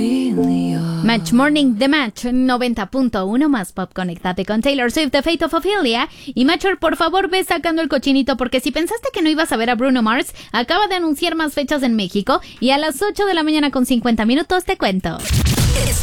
Match Morning, The Match 90.1 más pop. Conéctate con Taylor Swift, The Fate of Ophelia. Y Matcher, por favor, ve sacando el cochinito, porque si pensaste que no ibas a ver a Bruno Mars, acaba de anunciar más fechas en México y a las 8 de la mañana con 50 minutos te cuento.